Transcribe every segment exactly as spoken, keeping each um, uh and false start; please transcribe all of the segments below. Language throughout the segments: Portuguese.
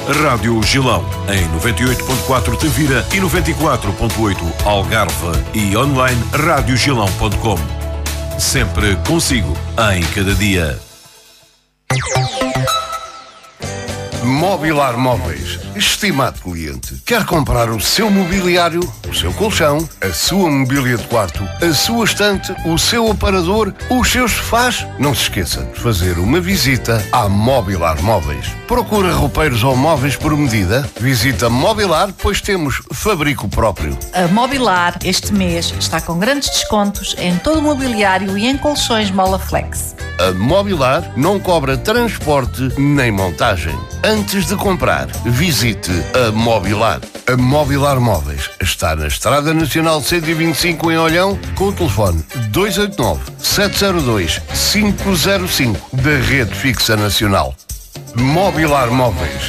Rádio Gilão, em noventa e oito ponto quatro Tavira e noventa e quatro ponto oito Algarve e online rádio gilão ponto com. Sempre consigo, em cada dia. Mobilar Móveis. Estimado cliente, quer comprar o seu mobiliário, o seu colchão, a sua mobília de quarto, a sua estante, o seu aparador, os seus sofás? Não se esqueça de fazer uma visita à Mobilar Móveis. Procura roupeiros ou móveis por medida? Visita Mobilar, pois temos fabrico próprio. A Mobilar este mês está com grandes descontos em todo o mobiliário e em colchões Molaflex. A Mobilar não cobra transporte nem montagem. Antes de comprar, visite a Mobilar. A Mobilar Móveis está na Estrada Nacional cento e vinte e cinco em Olhão, com o telefone dois oito nove, sete zero dois, cinco zero cinco da Rede Fixa Nacional. Mobilar Móveis.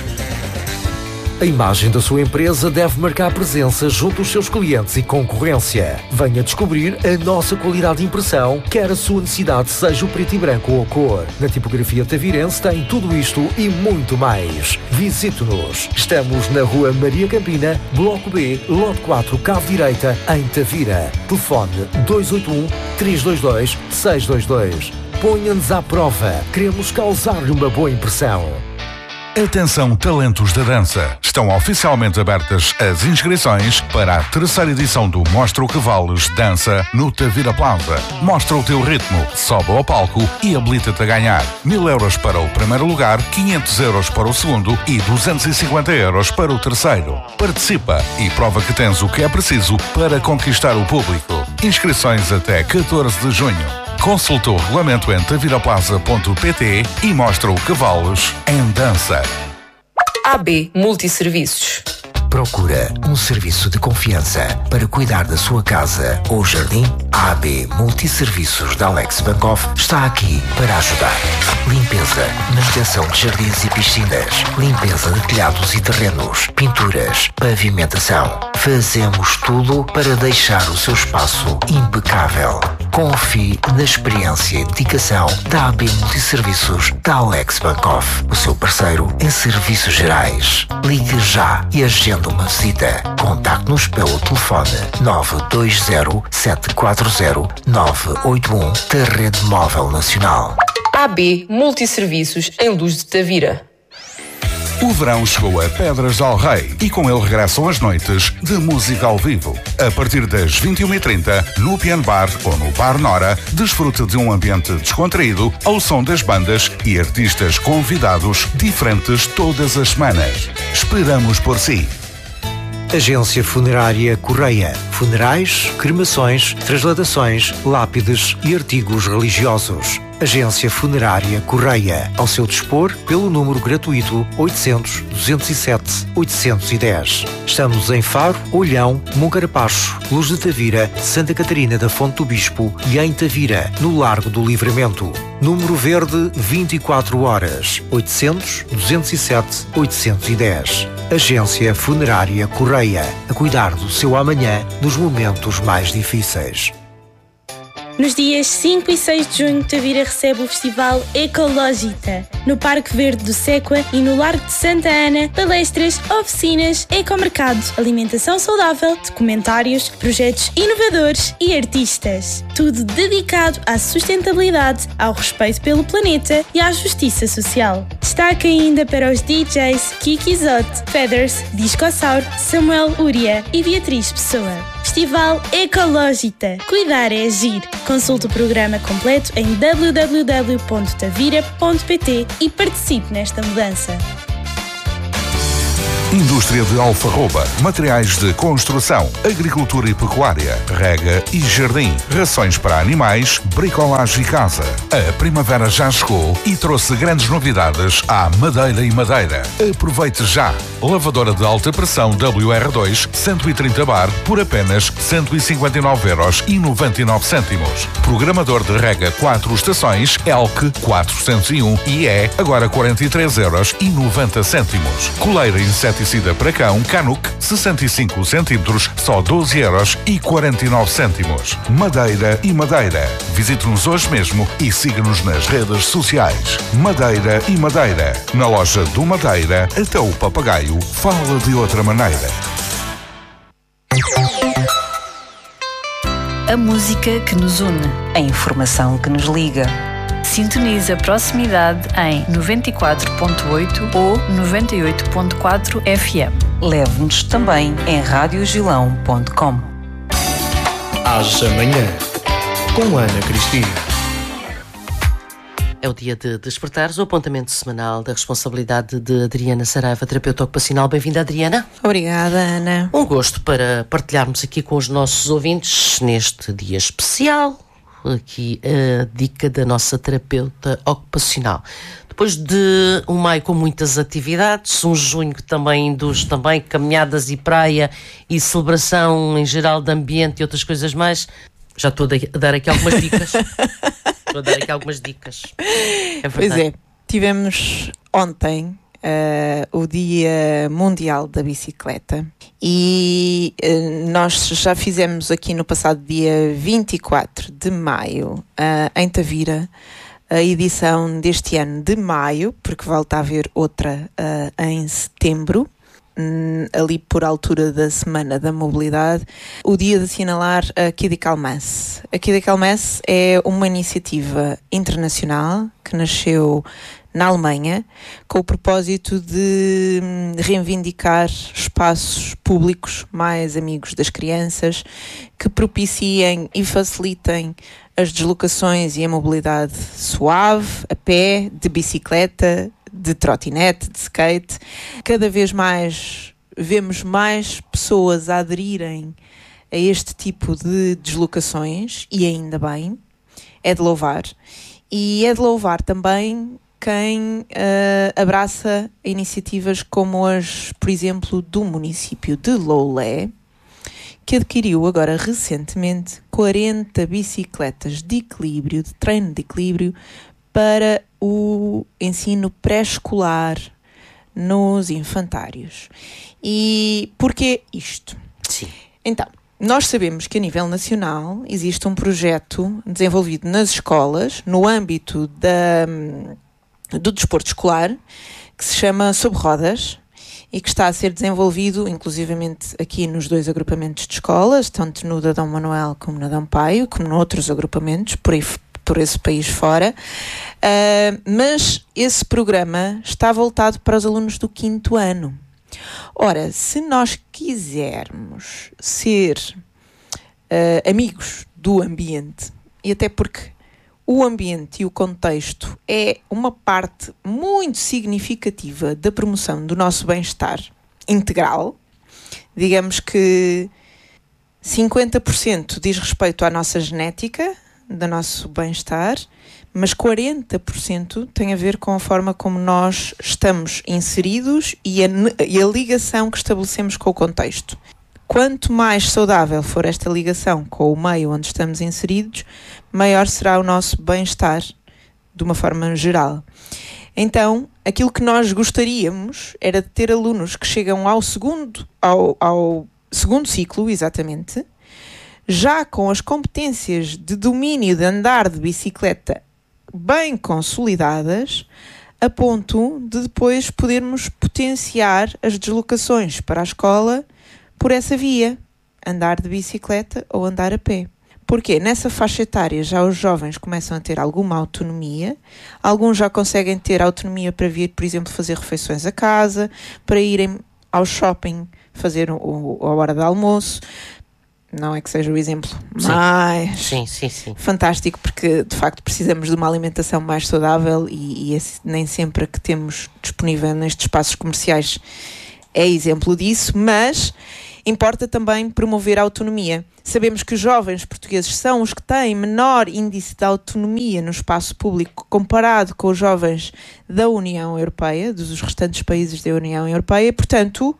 A imagem da sua empresa deve marcar presença junto aos seus clientes e concorrência. Venha descobrir a nossa qualidade de impressão, quer a sua necessidade seja o preto e branco ou a cor. Na tipografia tavirense tem tudo isto e muito mais. Visite-nos. Estamos na Rua Maria Campina, Bloco B, Lote quatro, Cave Direita, em Tavira. Telefone dois oito um, três dois dois, seis dois dois. Ponha-nos à prova. Queremos causar-lhe uma boa impressão. Atenção, talentos da dança! Estão oficialmente abertas as inscrições para a terceira edição do Mostra o que Vales Dança no Tavira Plaza. Mostra o teu ritmo, sobe ao palco e habilita-te a ganhar. Mil euros para o primeiro lugar, quinhentos euros para o segundo e duzentos e cinquenta euros para o terceiro. Participa e prova que tens o que é preciso para conquistar o público. Inscrições até catorze de junho. Consulta o regulamento em taviraplaza ponto pt e mostra o que vales em dança. A B Multisserviços. Procura um serviço de confiança para cuidar da sua casa ou jardim? A A B Multisserviços da Alex Bankoff está aqui para ajudar. Limpeza, manutenção de jardins e piscinas, limpeza de telhados e terrenos, pinturas, pavimentação. Fazemos tudo para deixar o seu espaço impecável. Confie na experiência e dedicação da A B Multisserviços da Alex Bankoff, o seu parceiro em serviços gerais. Ligue já e agende uma visita. Contacte-nos pelo telefone nove dois zero, sete quatro zero, nove oito um da Rede Móvel Nacional. A B Multisserviços em Luz de Tavira. O verão chegou a Pedras del Rei e com ele regressam as noites de música ao vivo. A partir das vinte e uma e trinta, no Piano Bar ou no Bar Nora, desfrute de um ambiente descontraído ao som das bandas e artistas convidados diferentes todas as semanas. Esperamos por si. Agência Funerária Correia. Funerais, cremações, transladações, lápides e artigos religiosos. Agência Funerária Correia. Ao seu dispor pelo número gratuito oitocentos, duzentos e sete, oitocentos e dez. Estamos em Faro, Olhão, Moncarapaz, Luz de Tavira, Santa Catarina da Fonte do Bispo e em Tavira, no Largo do Livramento. Número verde vinte e quatro horas. oitocentos, duzentos e sete, oitocentos e dez. Agência Funerária Correia. A cuidar do seu amanhã nos momentos mais difíceis. Nos dias cinco e seis de junho, Tavira recebe o Festival Ecológita. No Parque Verde do Séqua e no Largo de Santa Ana, palestras, oficinas, ecomercado, alimentação saudável, documentários, projetos inovadores e artistas. Tudo dedicado à sustentabilidade, ao respeito pelo planeta e à justiça social. Destaque ainda para os D Js Kiki Zott, Feathers, Discossauro, Samuel Uria e Beatriz Pessoa. Festival Ecológita. Cuidar é agir. Consulte o programa completo em w w w ponto tavira ponto pt e participe nesta mudança. Indústria de Alfarroba, materiais de construção, agricultura e pecuária, rega e jardim, rações para animais, bricolagem e casa. A primavera já chegou e trouxe grandes novidades à Madeira e Madeira. Aproveite já! Lavadora de alta pressão W R dois cento e trinta bar por apenas cento e cinquenta e nove euros e noventa e nove cêntimos. Programador de rega quatro estações L C quatrocentos e um e E agora quarenta e três euros e noventa cêntimos. Coleira inseticida inseticida para cão Canuc, sessenta e cinco centímetros, só doze euros e quarenta e nove cêntimos. Madeira e Madeira. Visite-nos hoje mesmo e siga-nos nas redes sociais. Madeira e Madeira. Na loja do Madeira, até o papagaio fala de outra maneira. A música que nos une. A informação que nos liga. Sintoniza a proximidade em noventa e quatro ponto oito ou noventa e oito ponto quatro F M. Leve-nos também em rádio gilão ponto com. Às amanhã, com Ana Cristina. É o dia de Despertares, o apontamento semanal da responsabilidade de Adriana Saraiva, terapeuta ocupacional. Bem-vinda, Adriana. Obrigada, Ana. Um gosto para partilharmos aqui com os nossos ouvintes neste dia especial, aqui a dica da nossa terapeuta ocupacional. Depois de um maio com muitas atividades, um junho que também induz também caminhadas e praia e celebração em geral de ambiente e outras coisas mais, já estou a dar aqui algumas dicas. Estou a dar aqui algumas dicas. É pois é, tivemos ontem uh, o Dia Mundial da Bicicleta e uh, nós já fizemos aqui no passado dia vinte e quatro de maio, uh, em Tavira, a edição deste ano de maio, porque volta a haver outra uh, em setembro, ali por altura da Semana da Mobilidade, o dia de assinalar a Kidicalmas. A Kidicalmas é uma iniciativa internacional que nasceu na Alemanha com o propósito de reivindicar espaços públicos mais amigos das crianças, que propiciem e facilitem as deslocações e a mobilidade suave, a pé, de bicicleta, de trotinete, de skate. Cada vez mais vemos mais pessoas a aderirem a este tipo de deslocações e ainda bem, é de louvar. E é de louvar também quem uh, abraça iniciativas como as, por exemplo, do município de Loulé, que adquiriu agora recentemente quarenta bicicletas de equilíbrio, de treino de equilíbrio, para o ensino pré-escolar nos infantários. E porquê isto? Sim. Então, nós sabemos que a nível nacional existe um projeto desenvolvido nas escolas, no âmbito da, do desporto escolar, que se chama Sob Rodas, e que está a ser desenvolvido, inclusivamente aqui nos dois agrupamentos de escolas, tanto no da Dom Manuel como na Dom Paio, como noutros agrupamentos, por aí por esse país fora, uh, mas esse programa está voltado para os alunos do quinto ano. Ora, se nós quisermos ser uh, amigos do ambiente, e até porque o ambiente e o contexto é uma parte muito significativa da promoção do nosso bem-estar integral, digamos que cinquenta por cento diz respeito à nossa genética, do nosso bem-estar, mas quarenta por cento tem a ver com a forma como nós estamos inseridos e a, e a ligação que estabelecemos com o contexto. Quanto mais saudável for esta ligação com o meio onde estamos inseridos, maior será o nosso bem-estar de uma forma geral. Então, aquilo que nós gostaríamos era de ter alunos que chegam ao segundo, ao, ao segundo ciclo, exatamente, já com as competências de domínio de andar de bicicleta bem consolidadas, a ponto de depois podermos potenciar as deslocações para a escola por essa via, andar de bicicleta ou andar a pé. Porque nessa faixa etária já os jovens começam a ter alguma autonomia, alguns já conseguem ter autonomia para vir, por exemplo, fazer refeições a casa, para irem ao shopping fazer o, o, a hora de almoço. Não é que seja o exemplo sim. mais sim, sim, sim. fantástico, porque de facto precisamos de uma alimentação mais saudável e, e esse, nem sempre a que temos disponível nestes espaços comerciais é exemplo disso, mas importa também promover a autonomia. Sabemos que os jovens portugueses são os que têm menor índice de autonomia no espaço público comparado com os jovens da União Europeia, dos restantes países da União Europeia, portanto,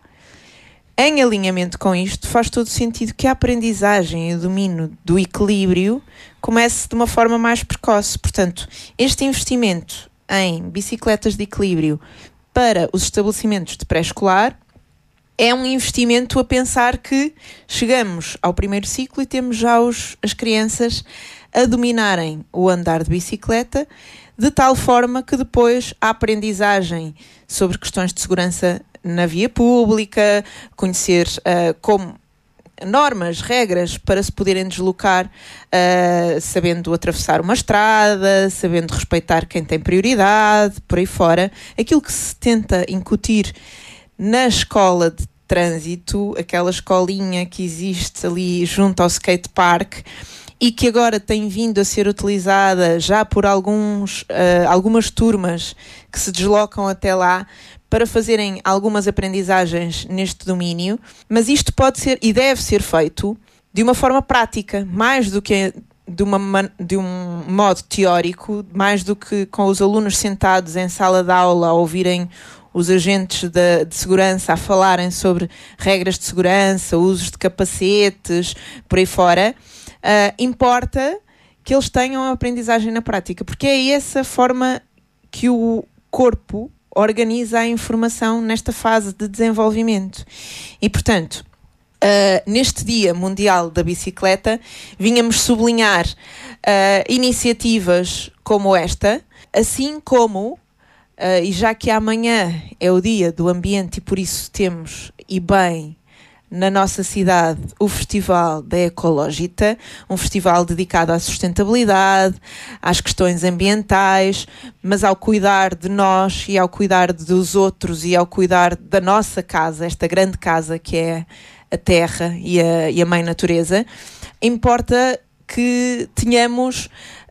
em alinhamento com isto, faz todo sentido que a aprendizagem e o domínio do equilíbrio comece de uma forma mais precoce. Portanto, este investimento em bicicletas de equilíbrio para os estabelecimentos de pré-escolar é um investimento a pensar que chegamos ao primeiro ciclo e temos já os, as crianças a dominarem o andar de bicicleta, de tal forma que depois a aprendizagem sobre questões de segurança na via pública, conhecer uh, como normas, regras para se poderem deslocar, uh, sabendo atravessar uma estrada, sabendo respeitar quem tem prioridade, por aí fora. Aquilo que se tenta incutir na escola de trânsito, aquela escolinha que existe ali junto ao skate park e que agora tem vindo a ser utilizada já por alguns, uh, algumas turmas que se deslocam até lá para fazerem algumas aprendizagens neste domínio, mas isto pode ser e deve ser feito de uma forma prática, mais do que de, uma, de um modo teórico, mais do que com os alunos sentados em sala de aula a ouvirem os agentes de, de segurança a falarem sobre regras de segurança, usos de capacetes, por aí fora. Uh, importa que eles tenham a aprendizagem na prática, porque é essa forma que o corpo organiza a informação nesta fase de desenvolvimento. E, portanto, uh, neste Dia Mundial da Bicicleta, vínhamos sublinhar uh, iniciativas como esta, assim como, uh, e já que amanhã é o Dia do Ambiente e por isso temos, e bem, na nossa cidade, o Festival da Ecológita, um festival dedicado à sustentabilidade, às questões ambientais, mas ao cuidar de nós e ao cuidar dos outros e ao cuidar da nossa casa, esta grande casa que é a Terra e a, e a Mãe Natureza, importa que tenhamos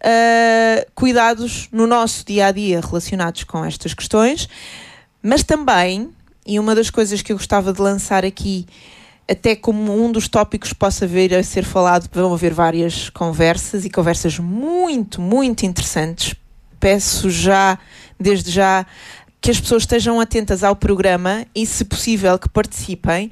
uh, cuidados no nosso dia-a-dia relacionados com estas questões, mas também, e uma das coisas que eu gostava de lançar aqui, até como um dos tópicos que possa vir a ser falado, vão haver várias conversas e conversas muito, muito interessantes. Peço já, desde já, que as pessoas estejam atentas ao programa e, se possível, que participem,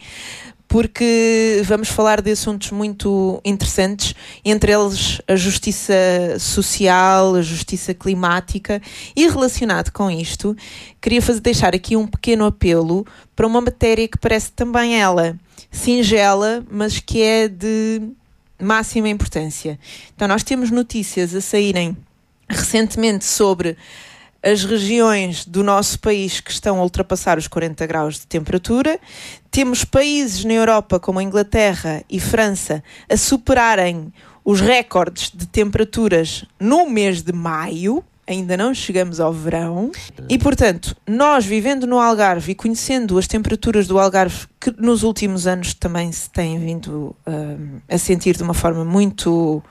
porque vamos falar de assuntos muito interessantes, entre eles a justiça social, a justiça climática, e relacionado com isto, queria fazer, deixar aqui um pequeno apelo para uma matéria que parece também ela singela, mas que é de máxima importância. Então, nós temos notícias a saírem recentemente sobre as regiões do nosso país que estão a ultrapassar os quarenta graus de temperatura. Temos países na Europa, como a Inglaterra e França, a superarem os recordes de temperaturas no mês de maio. Ainda não chegamos ao verão. E, portanto, nós vivendo no Algarve e conhecendo as temperaturas do Algarve, que nos últimos anos também se têm vindo uh, a sentir de uma forma muito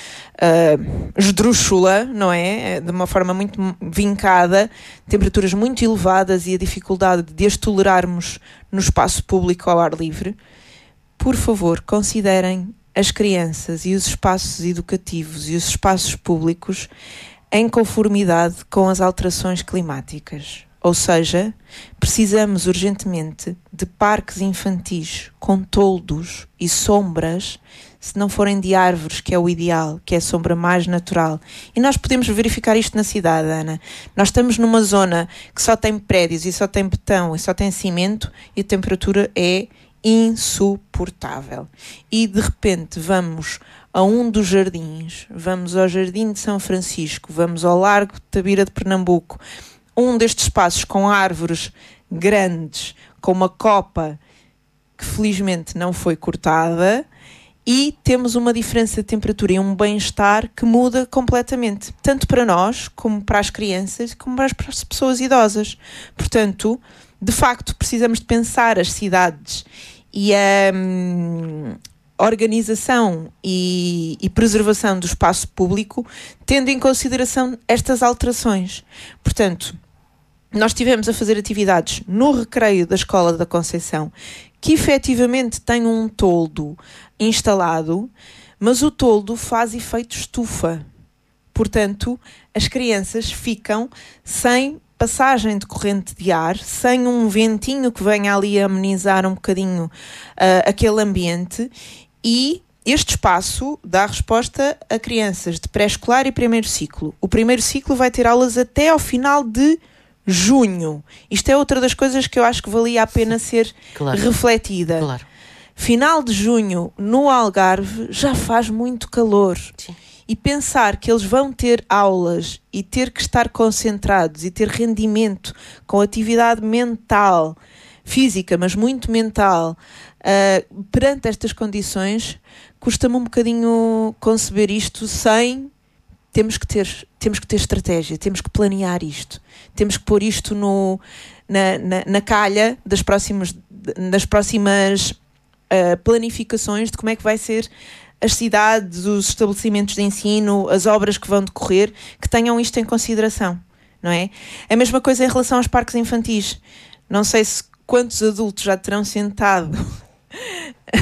Uh, esdrúxula, não é? De uma forma muito vincada, temperaturas muito elevadas e a dificuldade de as tolerarmos no espaço público ao ar livre. Por favor, considerem as crianças e os espaços educativos e os espaços públicos em conformidade com as alterações climáticas. Ou seja, precisamos urgentemente de parques infantis com toldos e sombras, se não forem de árvores, que é o ideal, que é a sombra mais natural. E nós podemos verificar isto na cidade, Ana. Nós estamos numa zona que só tem prédios e só tem betão e só tem cimento e a temperatura é insuportável. E de repente vamos a um dos jardins, vamos ao Jardim de São Francisco, vamos ao Largo de Tabira de Pernambuco, um destes espaços com árvores grandes, com uma copa que felizmente não foi cortada, e temos uma diferença de temperatura e um bem-estar que muda completamente, tanto para nós, como para as crianças, como para as pessoas idosas. Portanto, de facto, precisamos de pensar as cidades e a hum, organização e, e preservação do espaço público, tendo em consideração estas alterações. Portanto, nós estivemos a fazer atividades no recreio da Escola da Conceição, que efetivamente tem um toldo instalado, mas o toldo faz efeito estufa. Portanto, as crianças ficam sem passagem de corrente de ar, sem um ventinho que venha ali a amenizar um bocadinho uh, aquele ambiente, e este espaço dá resposta a crianças de pré-escolar e primeiro ciclo. O primeiro ciclo vai ter aulas até ao final de Junho. Isto é outra das coisas que eu acho que valia a pena ser Claro. refletida. Claro. Final de junho, no Algarve, já faz muito calor. Sim. E pensar que eles vão ter aulas e ter que estar concentrados e ter rendimento com atividade mental, física, mas muito mental, uh, perante estas condições, custa-me um bocadinho conceber isto sem... Temos que ter, temos que ter estratégia, temos que planear isto, temos que pôr isto no, na, na, na calha das próximas, das próximas uh, planificações de como é que vai ser as cidades, os estabelecimentos de ensino, as obras que vão decorrer, que tenham isto em consideração, não é? A mesma coisa em relação aos parques infantis. Não sei se quantos adultos já terão sentado uh,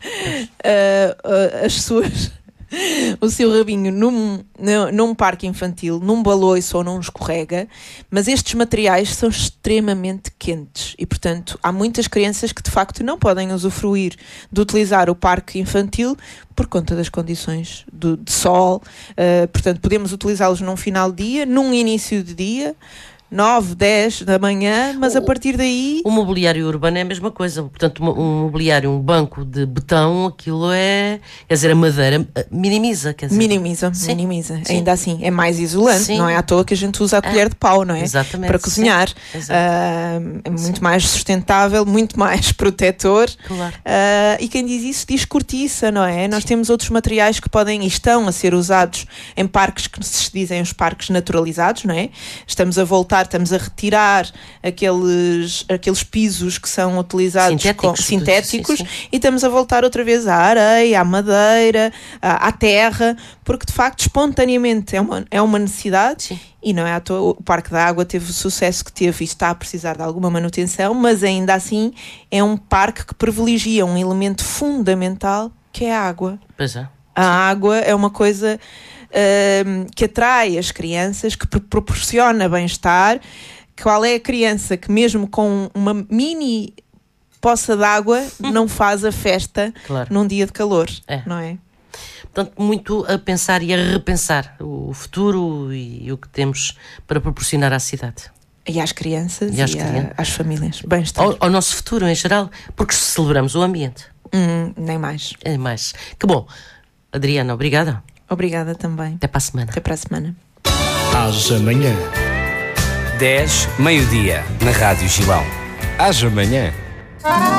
uh, as suas... o seu rabinho num, num, num parque infantil, num baloiço ou num escorrega, mas estes materiais são extremamente quentes e, portanto, há muitas crianças que de facto não podem usufruir de utilizar o parque infantil por conta das condições do, de sol. Uh, portanto, podemos utilizá-los num final de dia, num início de dia, nove, dez da manhã, mas a partir daí... O mobiliário urbano é a mesma coisa. Portanto, um mobiliário, um banco de betão, aquilo é... Quer dizer, a madeira minimiza. Quer dizer. Minimiza, Sim. minimiza. Sim. Ainda assim, é mais isolante. Sim. Não é à toa que a gente usa a colher de pau, não é? Exatamente. Para cozinhar. Uh, é muito Sim. mais sustentável, muito mais protetor. Claro. Uh, e quem diz isso diz cortiça, não é? Nós Sim. temos outros materiais que podem e estão a ser usados em parques que se dizem os parques naturalizados, não é? Estamos a voltar estamos a retirar aqueles, aqueles pisos que são utilizados sintéticos, com, sintéticos sim, sim. E estamos a voltar outra vez à areia, à madeira, à, à terra, porque de facto espontaneamente é uma, é uma necessidade. Sim. E não é à toa, o Parque da Água teve o sucesso que teve e está a precisar de alguma manutenção, mas ainda assim é um parque que privilegia um elemento fundamental que é a água. Pois é. A água é uma coisa... Uh, que atrai as crianças, que pro- proporciona bem-estar. Qual é a criança que mesmo com uma mini poça de água não faz a festa Claro. num dia de calor, É. não é? Portanto, muito a pensar e a repensar o futuro e, e o que temos para proporcionar à cidade. E às crianças E às, e crianças. a, às famílias. Bem-estar. Ao, ao nosso futuro em geral, porque celebramos o ambiente. Hum, nem mais. É mais. Que bom. Adriana, obrigada. Obrigada também. Até para a semana. Até para a semana. Haja amanhã. dez, meio-dia, na Rádio Gilão. Haja amanhã.